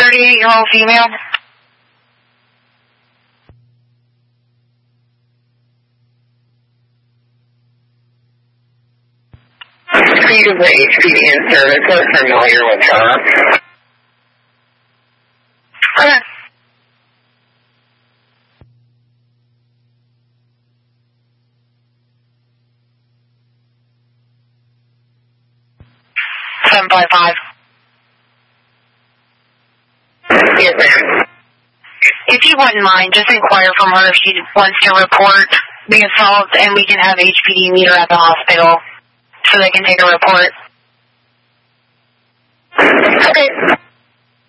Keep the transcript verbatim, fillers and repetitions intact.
thirty-eight-year-old female. She is the H P D in service. We're familiar with her. Okay. seven five five. Yes, ma'am. If you wouldn't mind, just inquire from her if she wants to report the assault, and we can have H P D meet her at the hospital so they can take a report. Okay.